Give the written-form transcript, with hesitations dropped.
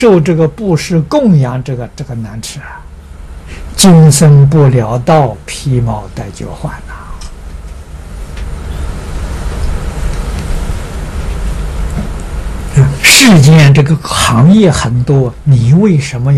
受这个布施供养，这个难吃啊！今生不了道，披毛戴脚还呐！世间这个行业很多，你为什么